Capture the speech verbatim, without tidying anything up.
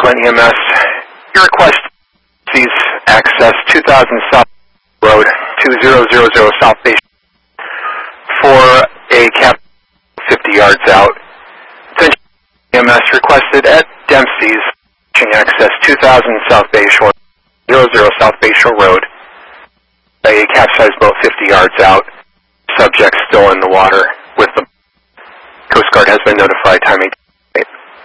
Flint E M S. Your request sees access two thousand South Road, two thousand South Bay for a cap fifty yards out. Attention E M S requested at Dempsey's, access two thousand South Bay Shore, zero zero South Bay Shore Road. A capsized boat fifty yards out. Subject still in the water with the Coast Guard has been notified. Timing